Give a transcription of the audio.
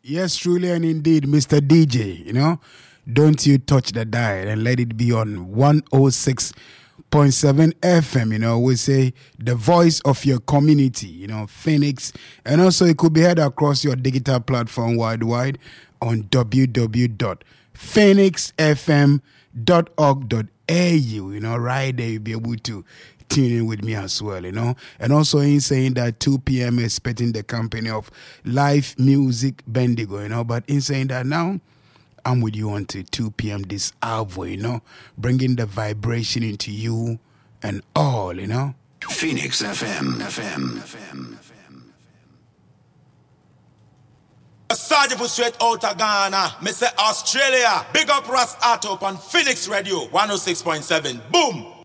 Yes, truly and indeed, Mr. DJ, don't you touch the dial and let it be on 106.7 FM, we say the voice of your community, Phoenix. And also it could be heard across your digital platform worldwide on www.phoenixfm.org.au, right there you'll be able to tune in with me as well, And also in saying that 2 p.m. expecting the company of live music Bendigo, But in saying that now, I'm with you until 2 p.m. this hour, bringing the vibration into you and all, Phoenix FM. Sergeant for straight out of Ghana, Mr. Australia. Big up Ras Atop on Phoenix Radio 106.7. Boom!